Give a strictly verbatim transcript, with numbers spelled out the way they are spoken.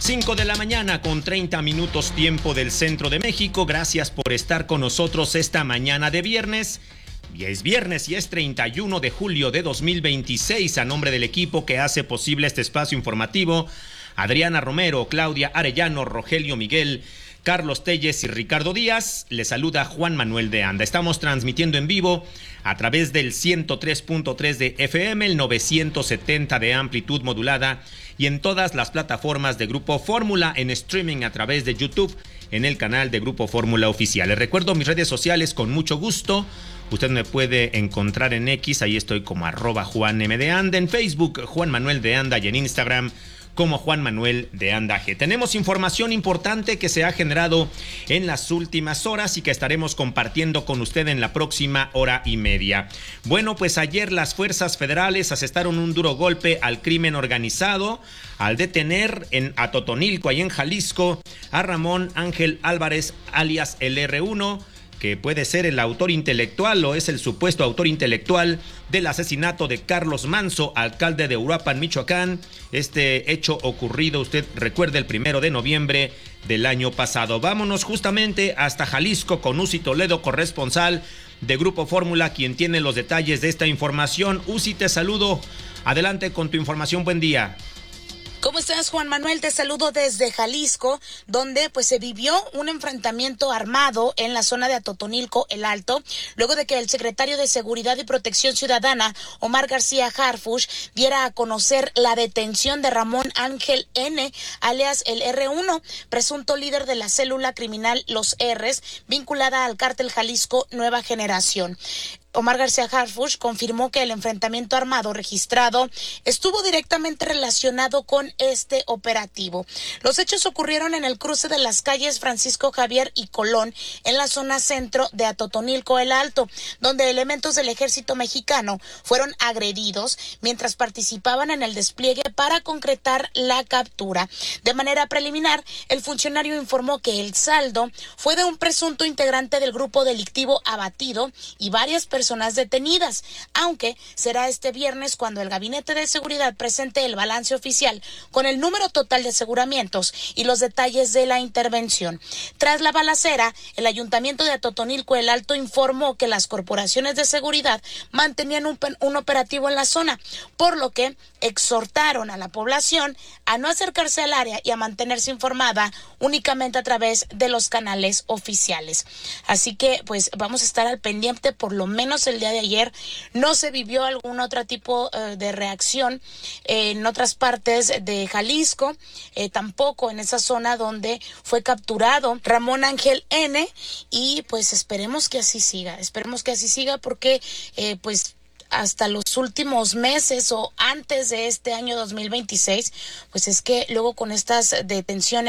cinco de la mañana con treinta minutos tiempo del centro de México. Gracias por estar con nosotros esta mañana de viernes. Y es viernes y es treinta y uno de julio de dos mil veintiséis. A nombre del equipo que hace posible este espacio informativo, Adriana Romero, Claudia Arellano, Rogelio Miguel, Carlos Telles y Ricardo Díaz, le saluda Juan Manuel de Anda. Estamos transmitiendo en vivo a través del ciento tres punto tres de F M, el novecientos setenta de amplitud modulada y en todas las plataformas de Grupo Fórmula, en streaming a través de YouTube, en el canal de Grupo Fórmula Oficial. Les recuerdo mis redes sociales con mucho gusto. Usted me puede encontrar en X, ahí estoy como arroba Juan M de Anda, en Facebook Juan Manuel de Anda y en Instagram como Juan Manuel de Anda G. Tenemos información importante que se ha generado en las últimas horas y que estaremos compartiendo con usted en la próxima hora y media. Bueno, pues ayer las fuerzas federales asestaron un duro golpe al crimen organizado al detener en Atotonilco, ahí en Jalisco, a Ramón Ángel Álvarez, alias el erre uno, que puede ser el autor intelectual o es el supuesto autor intelectual del asesinato de Carlos Manzo, alcalde de Uruapan, Michoacán. Este hecho ocurrido, usted recuerda, el primero de noviembre del año pasado. Vámonos justamente hasta Jalisco con Uzi Toledo, corresponsal de Grupo Fórmula, quien tiene los detalles de esta información. Uzi, te saludo. Adelante con tu información. Buen día. ¿Cómo estás, Juan Manuel? Te saludo desde Jalisco, donde pues se vivió un enfrentamiento armado en la zona de Atotonilco, El Alto, luego de que el secretario de Seguridad y Protección Ciudadana, Omar García Harfuch, diera a conocer la detención de Ramón Ángel N., alias el erre uno, presunto líder de la célula criminal Los R's, vinculada al cártel Jalisco Nueva Generación. Omar García Harfuch confirmó que el enfrentamiento armado registrado estuvo directamente relacionado con este operativo. Los hechos ocurrieron en el cruce de las calles Francisco Javier y Colón, en la zona centro de Atotonilco, El Alto, donde elementos del ejército mexicano fueron agredidos mientras participaban en el despliegue para concretar la captura. De manera preliminar, el funcionario informó que el saldo fue de un presunto integrante del grupo delictivo abatido y varias personas personas detenidas, aunque será este viernes cuando el Gabinete de Seguridad presente el balance oficial con el número total de aseguramientos y los detalles de la intervención. Tras la balacera, el Ayuntamiento de Atotonilco, El Alto, informó que las corporaciones de seguridad mantenían un, un operativo en la zona, por lo que exhortaron a la población a no acercarse al área y a mantenerse informada únicamente a través de los canales oficiales. Así que pues vamos a estar al pendiente. Por lo menos el día de ayer no se vivió algún otro tipo eh, de reacción eh, en otras partes de Jalisco, eh, tampoco en esa zona donde fue capturado Ramón Ángel N., y pues esperemos que así siga, esperemos que así siga porque eh, pues hasta los últimos meses o antes de este año dos mil veintiséis, pues es que luego con estas detenciones